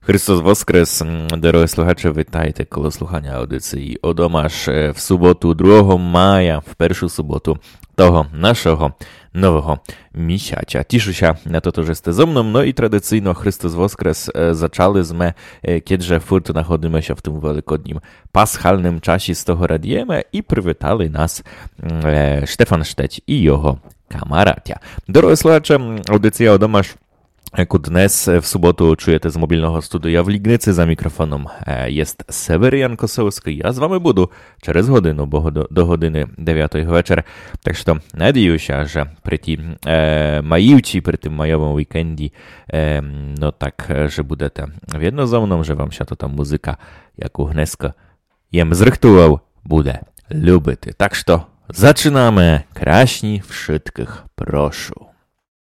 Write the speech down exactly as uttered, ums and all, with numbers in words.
Христос Воскрес, дорогі слухачі, вітайте коло слухання аудиції «Одомаш» в суботу другого мая, в першу суботу того нашого нового місяця. Тішуся на to, że ste ze mną, no i tradycyjno Chrystus Woskres zaczęli sme, kiedy furt nachodzimy się w tym wielkodnim paschalnym czasie z tego radiemy i przywitali nas e, Stefan Szteć i jego kamaratia. Drodzy słuchacze, audycja «Одомаш» Яку днес в суботу чуєте з мобільного студія в Лігниці, за мікрофоном є Северян Косовський. Я з вами буду через годину, бо до, до години дев'ятої вечора. Так що надіюся, що при тій е, маївці, при тим майовому вікенді, е, ну так, що будете в'єдно за мною, що вам ще то там музика, яку гнеска їм зрихтував, буде любити. Так що, зачинamy. Краśni wszystkich proшу.